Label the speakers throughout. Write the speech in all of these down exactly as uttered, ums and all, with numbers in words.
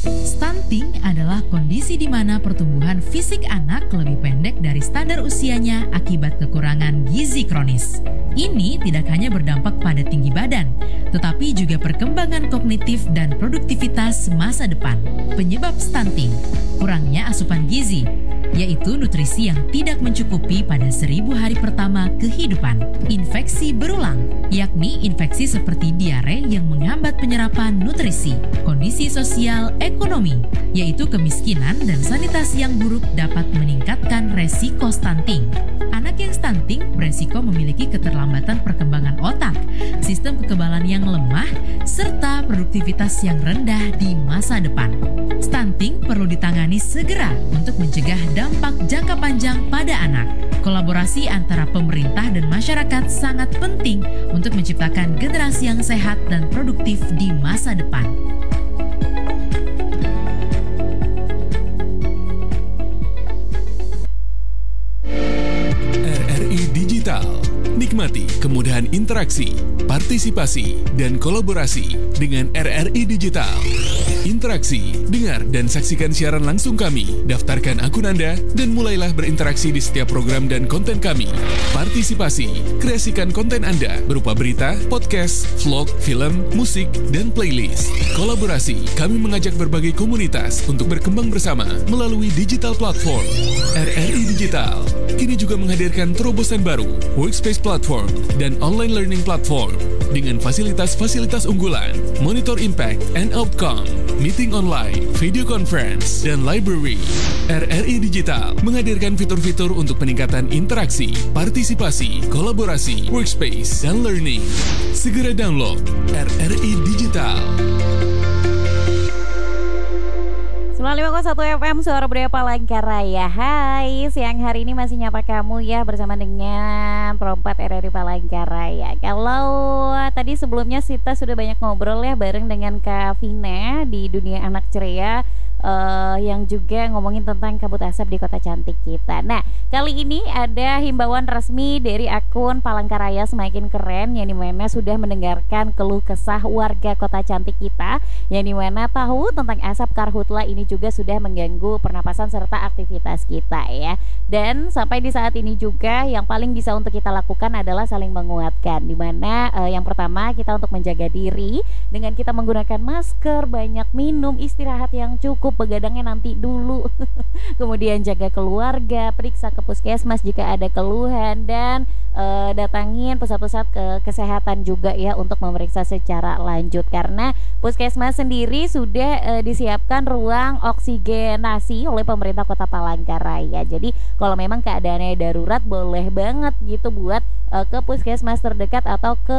Speaker 1: Stunting adalah kondisi di mana pertumbuhan fisik anak lebih pendek dari standar usianya akibat kekurangan gizi kronis. Ini tidak hanya berdampak pada tinggi badan, tetapi juga perkembangan kognitif dan produktivitas masa depan. Penyebab stunting, kurangnya asupan gizi, yaitu nutrisi yang tidak mencukupi pada seribu hari pertama kehidupan. Infeksi berulang, yakni infeksi seperti diare yang menghambat penyerapan nutrisi. Kondisi sosial ekonomi, yaitu kemiskinan dan sanitasi yang buruk dapat meningkatkan resiko stunting. Anak yang stunting beresiko memiliki keterlambatan perkembangan otak, sistem kekebalan yang lemah, serta produktivitas yang rendah di masa depan. Stunting perlu ditangani segera untuk mencegah dampak jangka panjang pada anak. Kolaborasi antara pemerintah dan masyarakat sangat penting untuk menciptakan generasi yang sehat dan produktif di masa depan.
Speaker 2: R R I Digital. Nikmati kemudahan interaksi, partisipasi, dan kolaborasi dengan R R I Digital. Interaksi, dengar dan saksikan siaran langsung kami, daftarkan akun Anda, dan mulailah berinteraksi di setiap program dan konten kami. Partisipasi, kreasikan konten Anda berupa berita, podcast, vlog, film, musik, dan playlist. Kolaborasi, kami mengajak berbagai komunitas untuk berkembang bersama melalui digital platform. R R I Digital kini juga menghadirkan terobosan baru, workspace platform, dan online learning platform dengan fasilitas-fasilitas unggulan, monitor impact and outcome, meeting online, video conference, dan library. R R I Digital menghadirkan fitur-fitur untuk peningkatan interaksi, partisipasi, kolaborasi, workspace, dan learning. Segera download R R I Digital.
Speaker 3: sembilan puluh lima koma satu F M Suara Budaya Palangkaraya. Hai, siang hari ini masih nyapa kamu ya bersama dengan Perempat R R I Palangkaraya. Kalau tadi sebelumnya Sita sudah banyak ngobrol ya bareng dengan Kak Vina di Dunia Anak Ceria, uh, yang juga ngomongin tentang kabut asap di kota cantik kita. Nah, kali ini ada himbauan resmi dari akun Palangkaraya Semakin Keren, yang dimana sudah mendengarkan keluh kesah warga kota cantik kita, yang dimana tahu tentang asap karhutla ini juga sudah mengganggu pernapasan serta aktivitas kita ya. Dan sampai di saat ini juga yang paling bisa untuk kita lakukan adalah saling menguatkan, dimana uh, yang pertama kita untuk menjaga diri dengan kita menggunakan masker, banyak minum, istirahat yang cukup, begadangnya nanti dulu. Kemudian jaga keluarga, periksa ke puskesmas jika ada keluhan, dan uh, datangin pusat-pusat ke kesehatan juga ya untuk memeriksa secara lanjut, karena puskesmas sendiri sudah uh, disiapkan ruang oksigenasi oleh pemerintah Kota Palangkaraya. Jadi kalau memang keadaannya darurat boleh banget gitu buat uh, ke puskesmas terdekat atau ke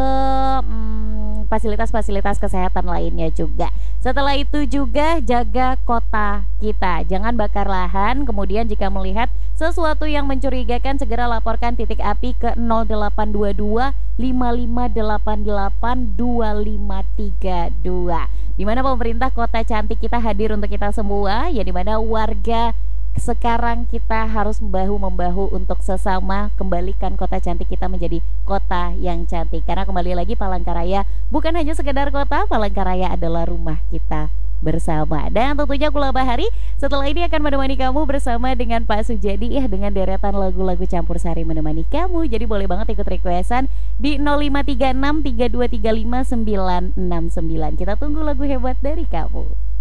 Speaker 3: hmm, fasilitas-fasilitas kesehatan lainnya juga. Setelah itu juga jaga kota kita, jangan bakar lahan. Kemudian jika melihat sesuatu yang mencurigakan segera laporkan titik api ke nol delapan dua dua lima lima delapan delapan dua lima tiga dua. Di mana pemerintah kota cantik kita hadir untuk kita semua, ya, di mana warga sekarang kita harus membahu-membahu untuk sesama kembalikan kota cantik kita menjadi kota yang cantik. Karena kembali lagi Palangkaraya bukan hanya sekedar kota, Palangkaraya adalah rumah kita bersama. Dan tentunya Kula Bahari setelah ini akan menemani kamu bersama dengan Pak Sujadi ya, dengan deretan lagu-lagu campur sari menemani kamu. Jadi boleh banget ikut requestan di nol lima tiga enam tiga dua tiga lima sembilan enam sembilan. Kita tunggu lagu hebat dari kamu.